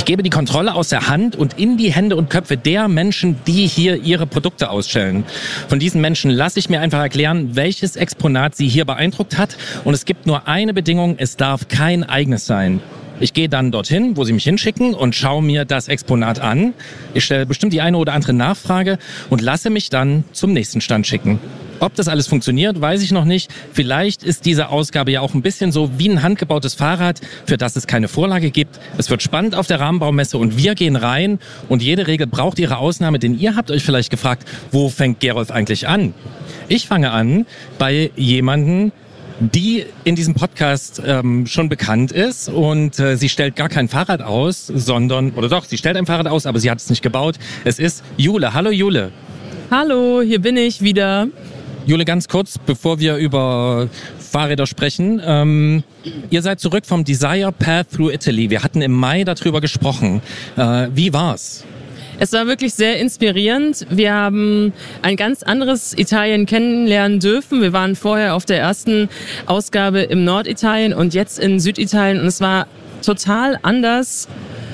gebe die Kontrolle aus der Hand und in die Hände und Köpfe der Menschen, die hier ihre Produkte ausstellen. Von diesen Menschen lasse ich mir einfach erklären, welches Exponat sie hier beeindruckt hat. Und es gibt nur eine Bedingung, es darf kein eigenes sein. Ich gehe dann dorthin, wo sie mich hinschicken und schaue mir das Exponat an. Ich stelle bestimmt die eine oder andere Nachfrage und lasse mich dann zum nächsten Stand schicken. Ob das alles funktioniert, weiß ich noch nicht. Vielleicht ist diese Ausgabe ja auch ein bisschen so wie ein handgebautes Fahrrad, für das es keine Vorlage gibt. Es wird spannend auf der Rahmenbaumesse und wir gehen rein und jede Regel braucht ihre Ausnahme, denn ihr habt euch vielleicht gefragt, wo fängt Gerolf eigentlich an? Ich fange an bei jemandem, die in diesem Podcast schon bekannt ist und sie stellt gar kein Fahrrad aus, sie stellt ein Fahrrad aus, aber sie hat es nicht gebaut. Es ist Jule. Hallo Jule. Hallo, hier bin ich wieder. Jule, ganz kurz, bevor wir über Fahrräder sprechen. Ihr seid zurück vom Desire Path Through Italy. Wir hatten im Mai darüber gesprochen. Wie war's? Es war wirklich sehr inspirierend. Wir haben ein ganz anderes Italien kennenlernen dürfen. Wir waren vorher auf der ersten Ausgabe im Norditalien und jetzt in Süditalien. Und es war total anders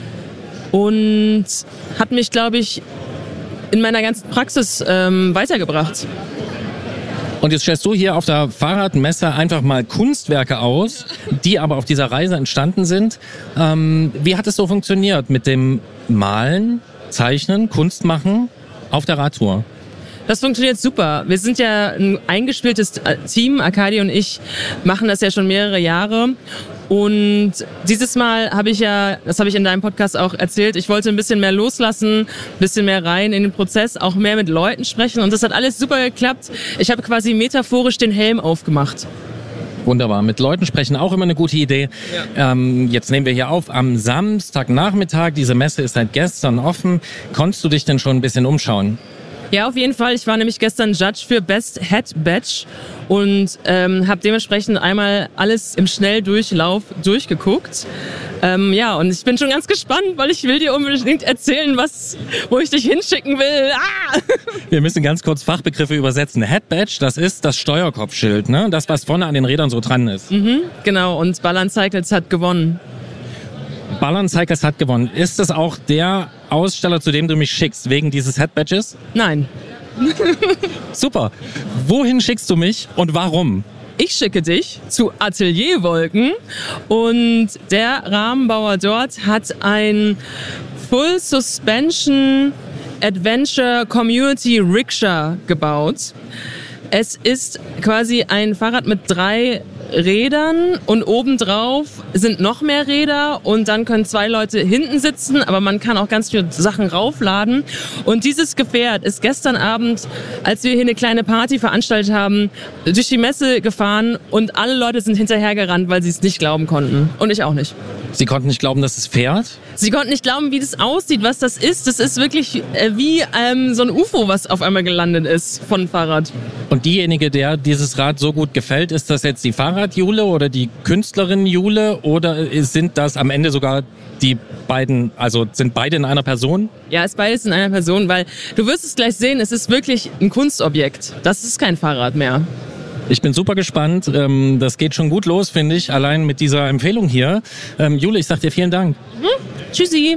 und hat mich, glaube ich, in meiner ganzen Praxis weitergebracht. Und jetzt stellst du hier auf der Fahrradmesse einfach mal Kunstwerke aus, die aber auf dieser Reise entstanden sind. Wie hat es so funktioniert mit dem Malen, Zeichnen, Kunst machen auf der Radtour? Das funktioniert super. Wir sind ja ein eingespieltes Team. Arkadi und ich machen das ja schon mehrere Jahre. Und dieses Mal das habe ich in deinem Podcast auch erzählt, ich wollte ein bisschen mehr loslassen, ein bisschen mehr rein in den Prozess, auch mehr mit Leuten sprechen. Und das hat alles super geklappt. Ich habe quasi metaphorisch den Helm aufgemacht. Wunderbar. Mit Leuten sprechen auch immer eine gute Idee. Ja. Jetzt nehmen wir hier auf am Samstagnachmittag. Diese Messe ist seit gestern offen. Konntest du dich denn schon ein bisschen umschauen? Ja, auf jeden Fall. Ich war nämlich gestern Judge für Best Head Badge und habe dementsprechend einmal alles im Schnelldurchlauf durchgeguckt. Und ich bin schon ganz gespannt, weil ich will dir unbedingt erzählen, wo ich dich hinschicken will. Ah! Wir müssen ganz kurz Fachbegriffe übersetzen. Head Badge, das ist das Steuerkopfschild, ne? Das, was vorne an den Rädern so dran ist. Genau, und Balance Cycles hat gewonnen. Balance Cycles hat gewonnen. Ist das auch der Aussteller, zu dem du mich schickst, wegen dieses Head Badges? Nein. Super. Wohin schickst du mich und warum? Ich schicke dich zu Atelier Wolken und der Rahmenbauer dort hat ein Full Suspension Adventure Community Rickshaw gebaut. Es ist quasi ein Fahrrad mit 3 Rädern und obendrauf sind noch mehr Räder und dann können 2 Leute hinten sitzen, aber man kann auch ganz viele Sachen raufladen. Und dieses Gefährt ist gestern Abend, als wir hier eine kleine Party veranstaltet haben, durch die Messe gefahren und alle Leute sind hinterhergerannt, weil sie es nicht glauben konnten. Und ich auch nicht. Sie konnten nicht glauben, dass es fährt? Sie konnten nicht glauben, wie das aussieht, was das ist. Das ist wirklich wie so ein UFO, was auf einmal gelandet ist von Fahrrad. Und diejenige, der dieses Rad so gut gefällt, ist das jetzt die Fahrrad-Jule oder die Künstlerin Jule oder sind das am Ende sogar die beiden, also sind beide in einer Person? Ja, ist beides in einer Person, weil du wirst es gleich sehen, es ist wirklich ein Kunstobjekt. Das ist kein Fahrrad mehr. Ich bin super gespannt. Das geht schon gut los, finde ich, allein mit dieser Empfehlung hier. Jule, ich sag dir vielen Dank. Tschüssi.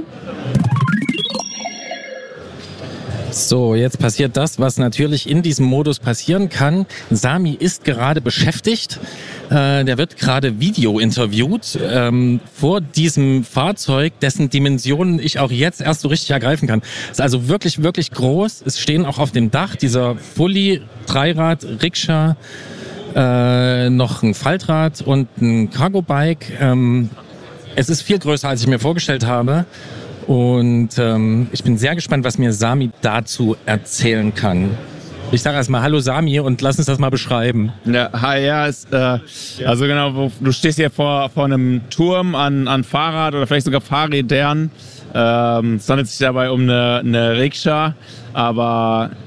So, jetzt passiert das, was natürlich in diesem Modus passieren kann. Sami ist gerade beschäftigt. Der wird gerade Video interviewt vor diesem Fahrzeug, dessen Dimensionen ich auch jetzt erst so richtig ergreifen kann. Ist also wirklich, wirklich groß. Es stehen auch auf dem Dach dieser Fully Dreirad-Rikscha, noch ein Faltrad und ein Cargo-Bike. Es ist viel größer, als ich mir vorgestellt habe. Und ich bin sehr gespannt, was mir Sami dazu erzählen kann. Ich sage erstmal Hallo Sami und lass uns das mal beschreiben. Ja, also genau, du stehst hier vor einem Turm an Fahrrad oder vielleicht sogar Fahrrädern. Es handelt sich dabei um eine Rikscha, aber